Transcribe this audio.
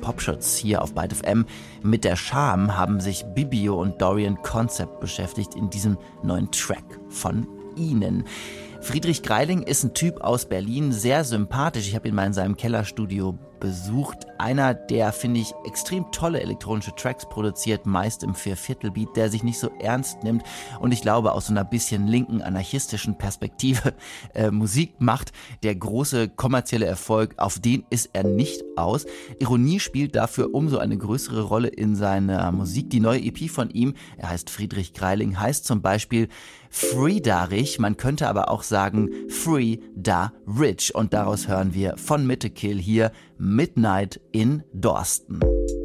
Popschutz hier auf Byte FM. Mit der Scham haben sich Bibio und Dorian Concept beschäftigt in diesem neuen Track von ihnen. Friedrich Greiling ist ein Typ aus Berlin, sehr sympathisch. Ich habe ihn mal in seinem Kellerstudio besucht. Einer, der, finde ich, extrem tolle elektronische Tracks produziert, meist im Vierviertelbeat, der sich nicht so ernst nimmt und ich glaube aus so einer bisschen linken, anarchistischen Perspektive Musik macht. Der große kommerzielle Erfolg, auf den ist er nicht aus. Ironie spielt dafür umso eine größere Rolle in seiner Musik. Die neue EP von ihm, er heißt Friedrich Greiling, heißt zum Beispiel Friedarich, man könnte aber auch sagen Free Da Rich. Und daraus hören wir von Mitte Kill hier Midnight in Dorsten.